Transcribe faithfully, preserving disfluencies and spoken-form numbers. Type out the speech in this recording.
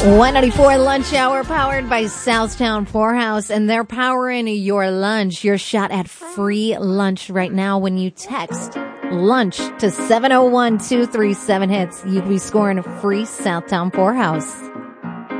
one ninety-four Lunch Hour powered by Southtown Poorhouse, and they're powering your lunch. Your shot at free lunch right now when you text lunch to seven oh one two three seven hits. You'd be scoring a free Southtown Poorhouse.